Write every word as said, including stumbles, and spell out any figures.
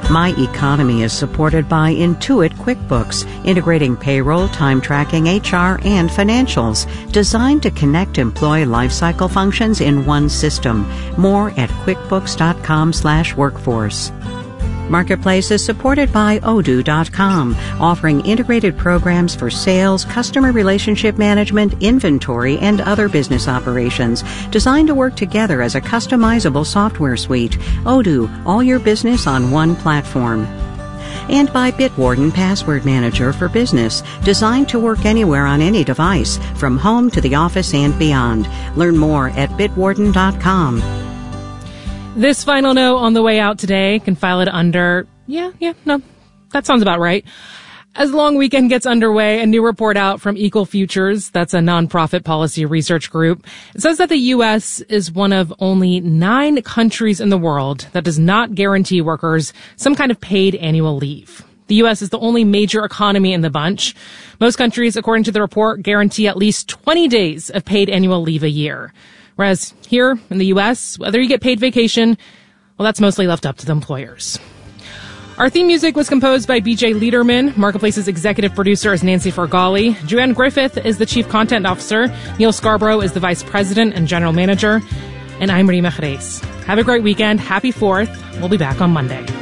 My Economy is supported by Intuit QuickBooks, integrating payroll, time tracking, H R, and financials, designed to connect employee lifecycle functions in one system. More at quickbooks.com slash workforce. Marketplace is supported by Odoo dot com, offering integrated programs for sales, customer relationship management, inventory, and other business operations, designed to work together as a customizable software suite. Odoo, all your business on one platform. And by Bitwarden Password Manager for Business, designed to work anywhere on any device, from home to the office and beyond. Learn more at bitwarden dot com. This final note on the way out today can file it under, yeah, yeah, no, that sounds about right. As the long weekend gets underway, a new report out from Equal Futures, that's a nonprofit policy research group, it says that the U S is one of only nine countries in the world that does not guarantee workers some kind of paid annual leave. The U S is the only major economy in the bunch. Most countries, according to the report, guarantee at least twenty days of paid annual leave a year. Whereas here in the U S, whether you get paid vacation, well, that's mostly left up to the employers. Our theme music was composed by B J Liederman. Marketplace's executive producer is Nancy Fargali. Joanne Griffith is the chief content officer. Neil Scarborough is the vice president and general manager. And I'm Marie Mejerez. Have a great weekend. Happy fourth. We'll be back on Monday.